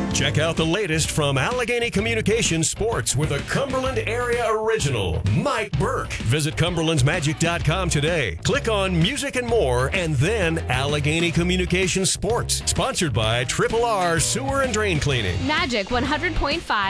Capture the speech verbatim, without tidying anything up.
Check out the latest from Allegheny Communications Sports with a Cumberland area original, Mike Burke. Visit Cumberlands Magic dot com today. Click on Music and More and then Allegheny Communications Sports. Sponsored by Triple R Sewer and Drain Cleaning. Magic one hundred point five.